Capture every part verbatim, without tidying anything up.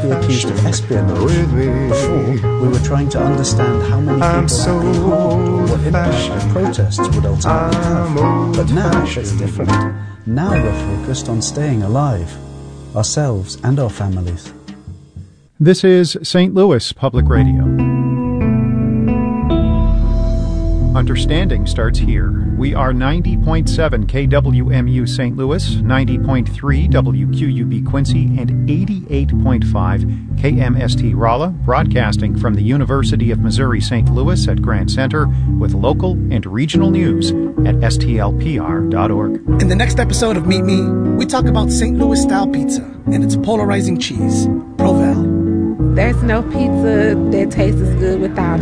falsely accused of espionage. Before, we were trying to understand how many people had been harmed or what impact the protests would ultimately have. But now it's different. Now we're focused on staying alive, ourselves and our families. This is Saint Louis Public Radio. Understanding starts here. We are ninety point seven K W M U Saint Louis, ninety point three W Q U B Quincy, and eighty-eight point five K M S T Rolla, broadcasting from the University of Missouri-Saint Louis at Grant Center, with local and regional news at S T L P R dot org. In the next episode of Meet Me, we talk about Saint Louis-style pizza and its polarizing cheese, Provel. There's no pizza that tastes as good without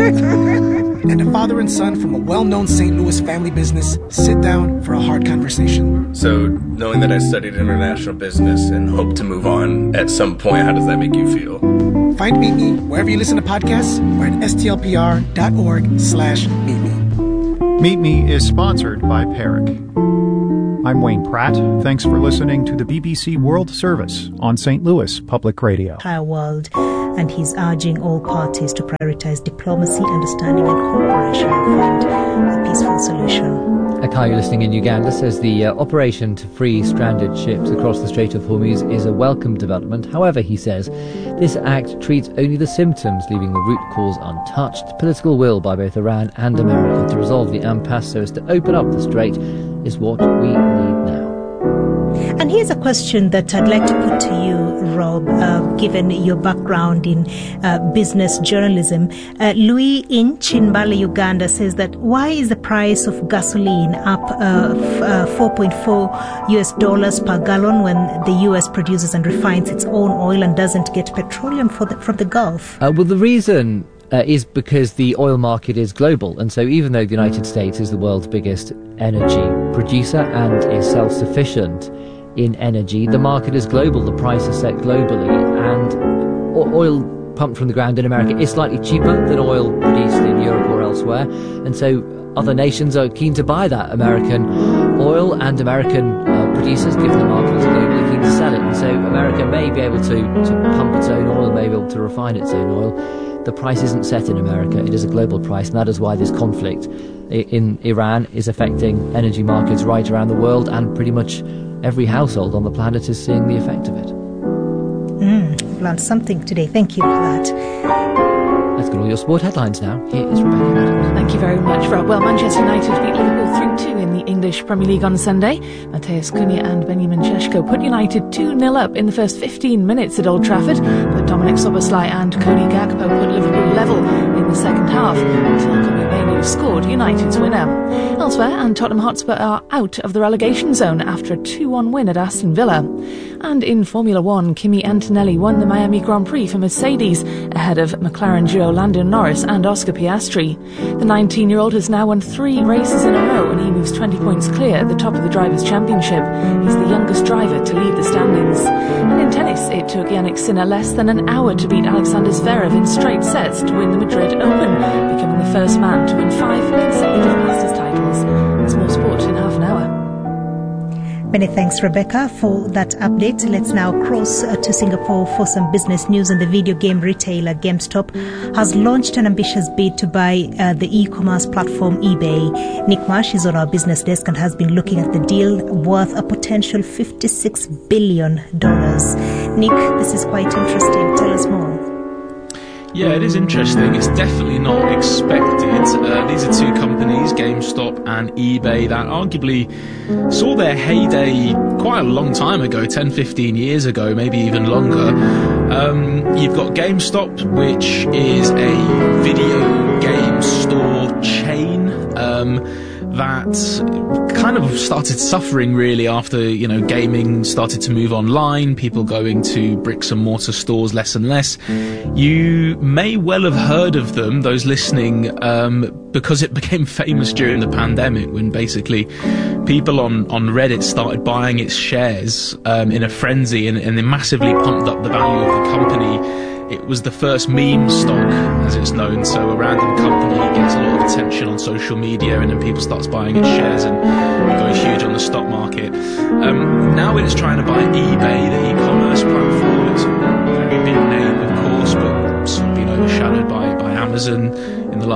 it. And a father and son from a well-known Saint Louis family business sit down for a hard conversation. So, knowing that I studied international business and hope to move on at some point, how does that make you feel? Find Meet Me wherever you listen to podcasts or at S T L P R dot org slash meet me. Meet Me is sponsored by Peric. I'm Wayne Pratt. Thanks for listening to the B B C World Service on Saint Louis Public Radio. Entire world, and he's urging all parties to prioritize diplomacy, understanding, and cooperation and find a peaceful solution. Akayu, listening in Uganda, says the uh, operation to free stranded ships across the Strait of Hormuz is a welcome development. However, he says, this act treats only the symptoms, leaving the root cause untouched. Political will by both Iran and America to resolve the impasse so as to open up the strait is what we need now. And here's a question that I'd like to put to you, Rob, uh, given your background in uh, business journalism. Uh, Louis in Chimbala, Uganda, says that why is the price of gasoline up uh, f- uh, four point four U S dollars per gallon when the U S produces and refines its own oil and doesn't get petroleum for the, from the Gulf? Uh, well, the reason Uh, is because the oil market is global, and so even though the United States is the world's biggest energy producer and is self-sufficient in energy, the market is global, the price is set globally, and o- oil pumped from the ground in America is slightly cheaper than oil produced in Europe or elsewhere, and so other nations are keen to buy that American oil, and American uh, producers, given the market is globally, keen to sell it, and so America may be able to, to pump its own oil, may be able to refine its own oil. The price isn't set in America, it is a global price, and that is why this conflict in Iran is affecting energy markets right around the world, and pretty much every household on the planet is seeing the effect of it. Mm, I've learned something today. Thank you for that. Let's go to all your sport headlines now. Here is Rebecca Adams. Thank you very much, Rob. Well, Manchester United beat Liverpool three two in the English Premier League on Sunday. Matheus Cunha and Benjamin Šeško put United two nil up in the first fifteen minutes at Old Trafford, but Dominic Szoboszlai and Cody Gakpo put Liverpool level in the second half until Kobe Mainoo scored United's winner. Elsewhere, and Tottenham Hotspur are out of the relegation zone after a two one win at Aston Villa. And in Formula One, Kimi Antonelli won the Miami Grand Prix for Mercedes ahead of McLaren duo Lando Norris and Oscar Piastri. The nineteen-year-old has now won three races in a row, and he moves twenty points clear at the top of the Drivers' Championship. He's the youngest driver to lead the standings. And in tennis, it took Jannik Sinner less than an hour to beat Alexander Zverev in straight sets to win the Madrid Open, becoming the first man to win five consecutive Masters titles. There's more sport in half an hour. Many thanks, Rebecca, for that update. Let's now cross uh, to Singapore for some business news. And the video game retailer GameStop has launched an ambitious bid to buy uh, the e-commerce platform eBay. Nick Marsh is on our business desk and has been looking at the deal worth a potential fifty-six billion dollars. Nick, this is quite interesting. Tell us more. Yeah, it is interesting. It's definitely not expected. Uh, these are two companies, GameStop and eBay, that arguably saw their heyday quite a long time ago, ten, fifteen years ago, maybe even longer. Um, you've got GameStop, which is a video game store chain um, that kind of started suffering really after, you know, gaming started to move online, people going to bricks and mortar stores less and less. You may well have heard of them, those listening, um, because it became famous during the pandemic, when basically people on, on Reddit started buying its shares um, in a frenzy, and, and they massively pumped up the value of the company. It was the first meme stock, as it's known, so a random company gets a lot of attention on social media and then people start buying its shares and it goes huge on the stock market. Um, now it's trying to buy eBay, the e-commerce platform. It's a very big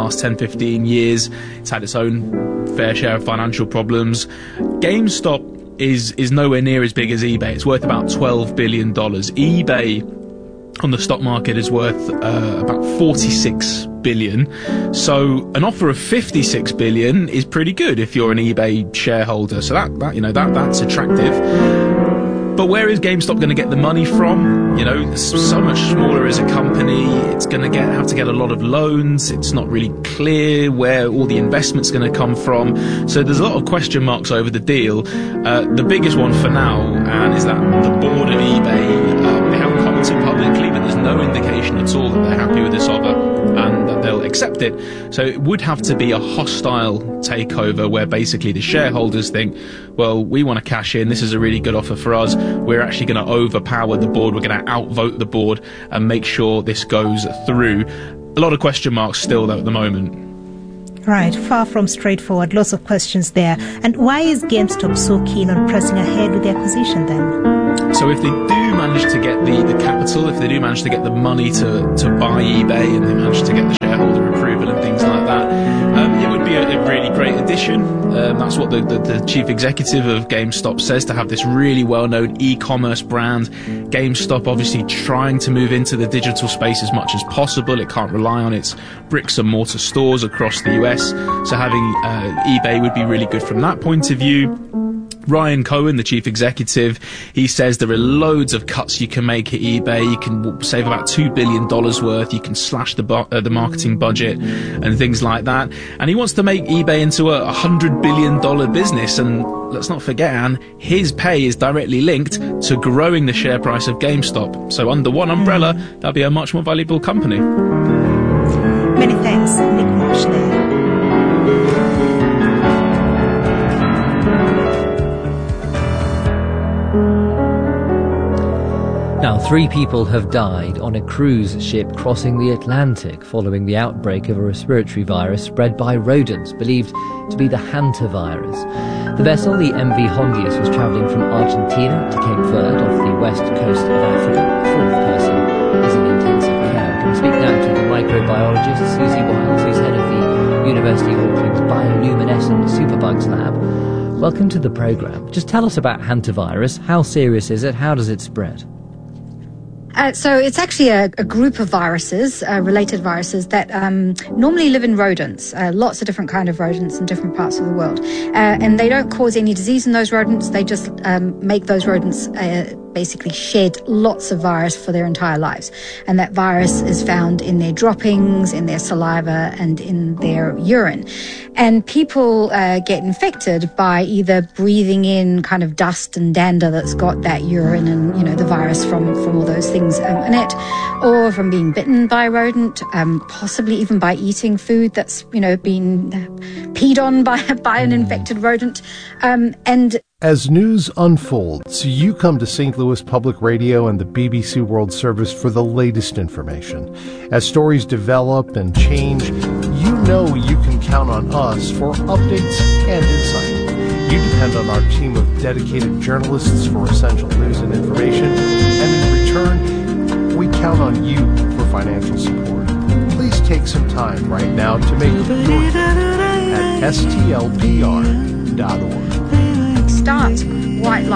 last ten, fifteen years. It's had its own fair share of financial problems. GameStop is is nowhere near as big as eBay. It's worth about twelve billion dollars. eBay on the stock market is worth uh, about forty-six billion. So an offer of fifty-six billion is pretty good if you're an eBay shareholder. So that, that you know that that's attractive. But where is GameStop going to get the money from? You know, it's so much smaller as a company. It's going to get have to get a lot of loans. It's not really clear where all the investment's going to come from. So there's a lot of question marks over the deal. Uh, the biggest one for now, and is that the board of eBay, um, they haven't commented publicly, but there's no indication at all that they're happy with this offer and that they'll accept it. So it would have to be a hostile takeover where basically the shareholders think, well, we want to cash in. This is a really good offer for us. We're actually going to overpower the board. We're going to outvote the board and make sure this goes through. A lot of question marks still, though, at the moment. Right, far from straightforward. Lots of questions there. And why is GameStop so keen on pressing ahead with the acquisition then? So if they do manage to get the, the capital, if they do manage to get the money to, to buy eBay, and they manage to get the shareholder approval and things like that, um, it would be a, a really great addition. Um, that's what the, the, the chief executive of GameStop says, to have this really well-known e-commerce brand. GameStop obviously trying to move into the digital space as much as possible. It can't rely on its bricks and mortar stores across the U S. So having uh, eBay would be really good from that point of view. Ryan Cohen, the chief executive, he says there are loads of cuts you can make at eBay. You can save about two billion dollars worth. You can slash the bu- uh, the marketing budget and things like that. And he wants to make eBay into a one hundred billion dollars business. And let's not forget, Anne, his pay is directly linked to growing the share price of GameStop. So under one umbrella, that'll be a much more valuable company. Many thanks, Nick Marsh there. Now, three people have died on a cruise ship crossing the Atlantic following the outbreak of a respiratory virus spread by rodents, believed to be the hantavirus. The vessel, the M V Hondius, was travelling from Argentina to Cape Verde off the west coast of Africa. A fourth person is in intensive care. We can speak now to the microbiologist Susie Wiles, who's head of the University of Auckland's Bioluminescent Superbugs Lab. Welcome to the programme. Just tell us about hantavirus. How serious is it? How does it spread? Uh, so it's actually a, a group of viruses, uh, related viruses, that um, normally live in rodents, uh, lots of different kind of rodents in different parts of the world. Uh, and they don't cause any disease in those rodents. They just um, make those rodents uh, basically shed lots of virus for their entire lives. And that virus is found in their droppings, in their saliva, and in their urine. And people uh, get infected by either breathing in kind of dust and dander that's got that urine and, you know, the virus from, from all those things um, in it, or from being bitten by a rodent, um, possibly even by eating food that's, you know, been peed on by, by an infected rodent. Um, and As news unfolds, you come to Saint Louis Public Radio and the B B C World Service for the latest information. As stories develop and change, you know you can count on us for updates and insight. You depend on our team of dedicated journalists for essential news and information, and in return, we count on you for financial support. Please take some time right now to make your gift at S T L P R dot org. start white light